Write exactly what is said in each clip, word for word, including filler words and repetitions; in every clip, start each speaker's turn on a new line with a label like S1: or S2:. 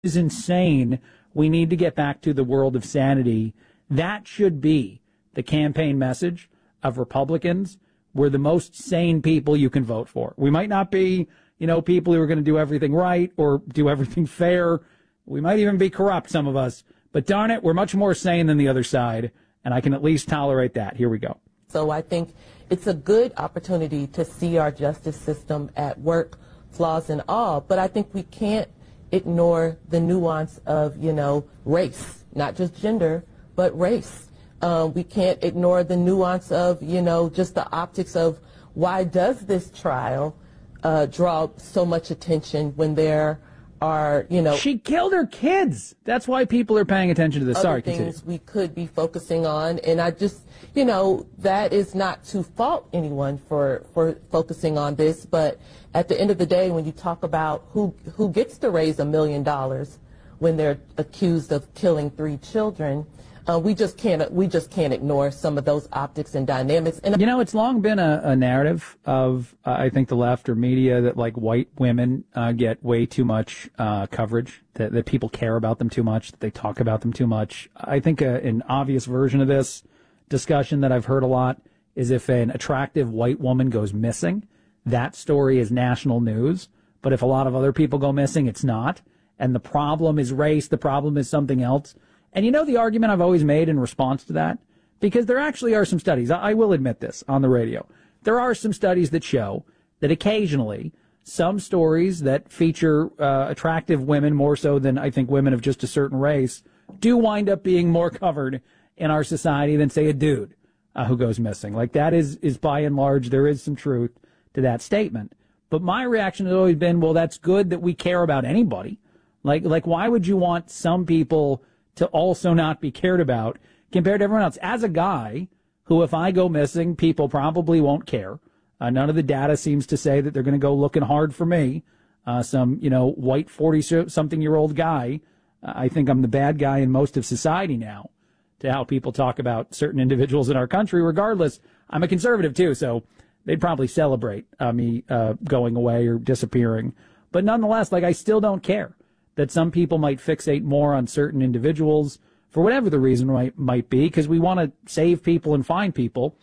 S1: is insane. We need to get back to the world of sanity. That should be the campaign message of Republicans. We're the most sane people you can vote for. We might not be, you know, people who are going to do everything right or do everything fair. We might even be corrupt, some of us. But darn it, we're much more sane than the other side, and I can at least tolerate that. Here we go.
S2: So I think it's a good opportunity to see our justice system at work, flaws and all. But I think we can't ignore the nuance of, you know, race, not just gender, but race. Uh, we can't ignore the nuance of, you know, just the optics of why does this trial uh, draw so much attention when there are, you know...
S1: She killed her kids. That's why people are paying attention to this.
S2: Other
S1: Sorry,
S2: things
S1: continue.
S2: we could be focusing on. And I just, you know, that is not to fault anyone for, for focusing on this. But at the end of the day, when you talk about who, who gets to raise a million dollars when they're accused of killing three children... Uh, we just can't. We just can't ignore some of those optics and dynamics. And
S1: you know, it's long been a, a narrative of, uh, I think, the left or media that like white women uh, get way too much uh, coverage. That, that people care about them too much. That they talk about them too much. I think uh, an obvious version of this discussion that I've heard a lot is if an attractive white woman goes missing, that story is national news. But if a lot of other people go missing, it's not. And the problem is race. The problem is something else. And you know the argument I've always made in response to that? Because there actually are some studies, I will admit this on the radio, there are some studies that show that occasionally some stories that feature uh, attractive women more so than I think women of just a certain race do wind up being more covered in our society than, say, a dude uh, who goes missing. Like that is, is by and large, there is some truth to that statement. But my reaction has always been, well, that's good that we care about anybody. Like, like why would you want some people to also not be cared about compared to everyone else? As a guy who, if I go missing, people probably won't care. Uh, none of the data seems to say that they're going to go looking hard for me. Uh, some, you know, white forty-something-year-old guy. Uh, I think I'm the bad guy in most of society now to how people talk about certain individuals in our country. Regardless, I'm a conservative, too, so they'd probably celebrate uh, me uh, going away or disappearing. But nonetheless, like, I still don't care that some people might fixate more on certain individuals for whatever the reason might, might be, because we want to save people and find people.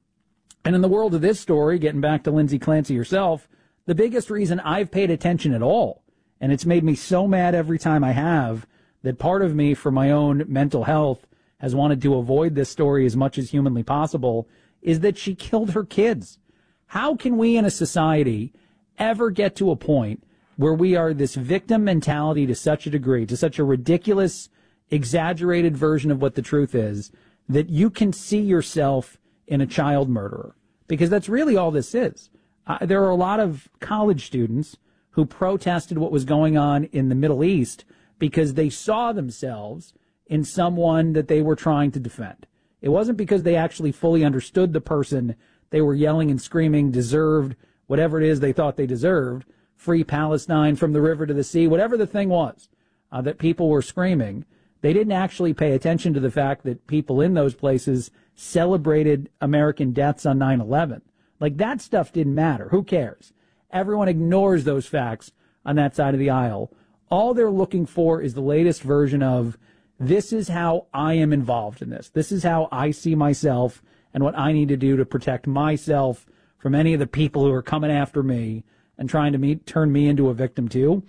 S1: And in the world of this story, getting back to Lindsay Clancy herself, the biggest reason I've paid attention at all, and it's made me so mad every time I have, that part of me, for my own mental health, has wanted to avoid this story as much as humanly possible, is that she killed her kids. How can we in a society ever get to a point where we are this victim mentality to such a degree, to such a ridiculous, exaggerated version of what the truth is, that you can see yourself in a child murderer? Because that's really all this is. Uh, there are a lot of college students who protested what was going on in the Middle East because they saw themselves in someone that they were trying to defend. It wasn't because they actually fully understood the person they were yelling and screaming deserved whatever it is they thought they deserved. Free Palestine from the river to the sea, whatever the thing was uh, that people were screaming. They didn't actually pay attention to the fact that people in those places celebrated American deaths on nine eleven. Like, that stuff didn't matter. Who cares? Everyone ignores those facts on that side of the aisle. All they're looking for is the latest version of, this is how I am involved in this. This is how I see myself and what I need to do to protect myself from any of the people who are coming after me and trying to meet, turn me into a victim too.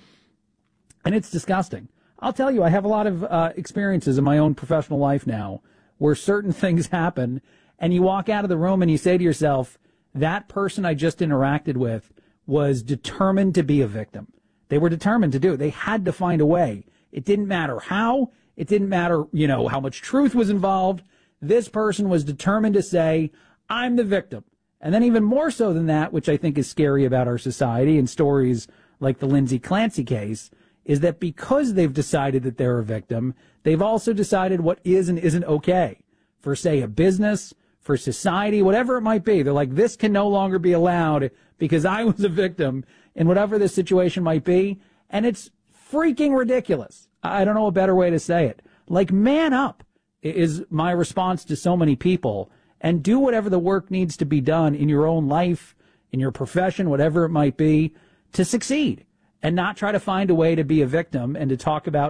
S1: And it's disgusting. I'll tell you, I have a lot of uh, experiences in my own professional life now where certain things happen and you walk out of the room and you say to yourself, that person I just interacted with was determined to be a victim. They were determined to do it. They had to find a way. It didn't matter how. It didn't matter, you know, how much truth was involved. This person was determined to say, I'm the victim. And then even more so than that, which I think is scary about our society and stories like the Lindsay Clancy case, is that because they've decided that they're a victim, they've also decided what is and isn't okay for, say, a business, for society, whatever it might be. They're like, this can no longer be allowed because I was a victim in whatever this situation might be. And it's freaking ridiculous. I don't know a better way to say it. Like, man up is my response to so many people. And do whatever the work needs to be done in your own life, in your profession, whatever it might be, to succeed. and not try to find a way to be a victim and to talk about